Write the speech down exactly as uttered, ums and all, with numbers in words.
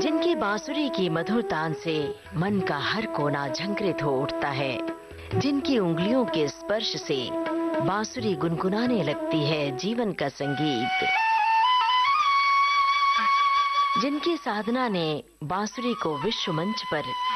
जिनकी बांसुरी की मधुर तान से मन का हर कोना झंकृत हो उठता है, जिनकी उंगलियों के स्पर्श से बांसुरी गुनगुनाने लगती है जीवन का संगीत, जिनकी साधना ने बांसुरी को विश्व मंच पर